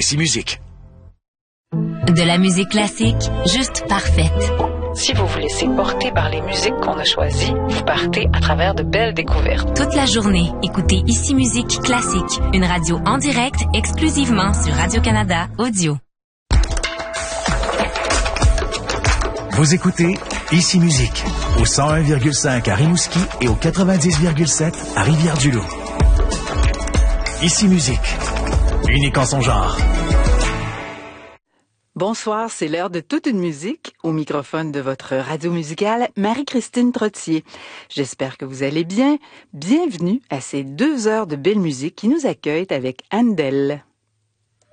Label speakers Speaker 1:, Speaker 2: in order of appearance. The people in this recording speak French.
Speaker 1: Ici Musique.
Speaker 2: De la musique classique, juste parfaite.
Speaker 3: Si vous vous laissez porter par les musiques qu'on a choisies, vous partez à travers de belles découvertes.
Speaker 2: Toute la journée, écoutez Ici Musique classique, une radio en direct exclusivement sur Radio-Canada Audio.
Speaker 1: Vous écoutez Ici Musique au 101,5 à Rimouski et au 90,7 à Rivière-du-Loup. Ici Musique, unique en son genre.
Speaker 4: Bonsoir, c'est l'heure de toute une musique. Au microphone de votre radio musicale, Marie-Christine Trottier. J'espère que vous allez bien. Bienvenue à ces 2 heures de belle musique qui nous accueillent avec Handel.